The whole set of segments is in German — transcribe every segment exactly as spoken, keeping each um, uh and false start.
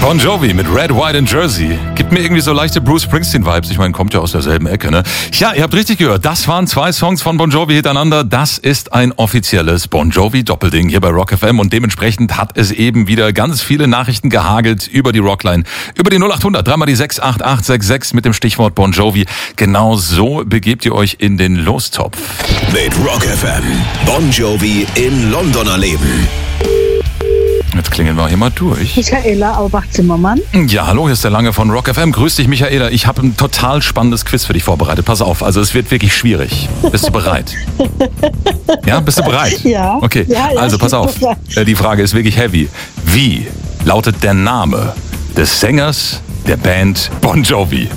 Bon Jovi mit Red, White and Jersey. Gibt mir irgendwie so leichte Bruce Springsteen-Vibes. Ich meine, kommt ja aus derselben Ecke, ne? Ja, ihr habt richtig gehört. Das waren zwei Songs von Bon Jovi hintereinander. Das ist ein offizielles Bon Jovi-Doppelding hier bei Rock F M. Und dementsprechend hat es eben wieder ganz viele Nachrichten gehagelt über die Rockline. Über die null acht hundert, dreimal die sechs acht acht sechs sechs mit dem Stichwort Bon Jovi. Genau so begebt ihr euch in den Lostopf. Mit Rock F M. Bon Jovi in London erleben. Jetzt klingeln wir hier mal durch. Michaela Aubach-Zimmermann. Ja, hallo, hier ist der Lange von Rock F M. Grüß dich, Michaela. Ich habe ein total spannendes Quiz für dich vorbereitet. Pass auf, also es wird wirklich schwierig. Bist du bereit? Ja, bist du bereit? Ja. Okay, ja, ja, also pass auf. Die Frage ist wirklich heavy. Wie lautet der Name des Sängers der Band Bon Jovi?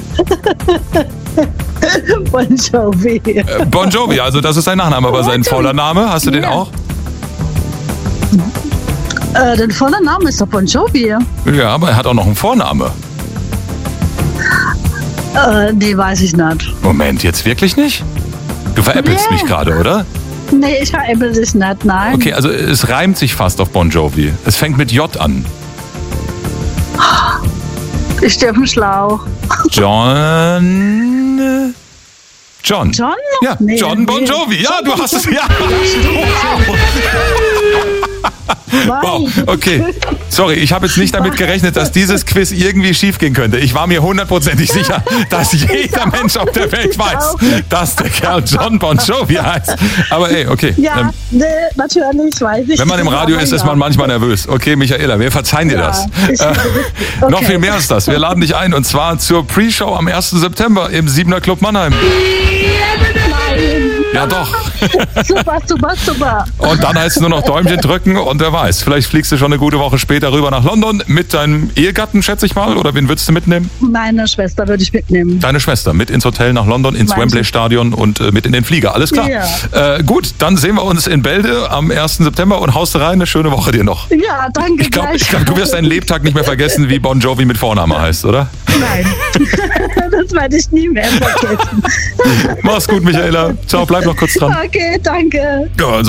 Bon Jovi. Äh, Bon Jovi, also das ist sein Nachname, aber sein voller Name, hast du den Ja. auch? Äh, der volle Name ist doch Bon Jovi. Ja, aber er hat auch noch einen Vorname. Äh, nee, weiß ich nicht. Moment, jetzt wirklich nicht? Du veräppelst Nee. mich gerade, oder? Nee, ich veräppel dich nicht, nein. Okay, also es reimt sich fast auf Bon Jovi. Es fängt mit J an. Ich stehe auf dem Schlauch. John... John. John? Ja, Nee, John Bon nee. Jovi. Ja, du hast es. Ja. Wow, okay. Sorry, ich habe jetzt nicht damit gerechnet, dass dieses Quiz irgendwie schief gehen könnte. Ich war mir hundertprozentig sicher, dass jeder Mensch auf der Welt weiß, dass der Kerl John Bon Jovi heißt. Aber ey, okay. Ja, Ähm, nee, natürlich, weiß ich. Wenn man im Radio aber ist, ist ja. man manchmal nervös. Okay, Michaela, wir verzeihen dir Ja, das. ich- Äh, okay. Noch viel mehr als das. Wir laden dich ein und zwar zur Pre-Show am ersten September im Siebener Club Mannheim. Ja doch. Super, super, super. Und dann heißt es nur noch Däumchen drücken und wer weiß, vielleicht fliegst du schon eine gute Woche später rüber nach London mit deinem Ehegatten, schätze ich mal, oder wen würdest du mitnehmen? Meine Schwester würde ich mitnehmen. Deine Schwester mit ins Hotel nach London, ins Meine Wembley Stadion und äh, mit in den Flieger, alles klar. Ja. Äh, gut, dann sehen wir uns in Bälde am ersten September und haust rein, eine schöne Woche dir noch. Ja, danke. Ich glaube, gleich. ich glaub, du wirst deinen Lebtag nicht mehr vergessen, wie Bon Jovi mit Vorname heißt, oder? Nein, das werde ich nie mehr vergessen. Mach's gut, Michaela. Ciao, bleib noch kurz dran. Okay, danke. Ja, also